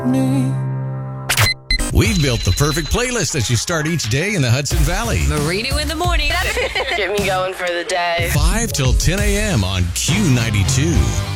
me. We've built the perfect playlist as you start each day in the Hudson Valley. Marino in the morning. Get me going for the day. 5 till 10 a.m. on Q92.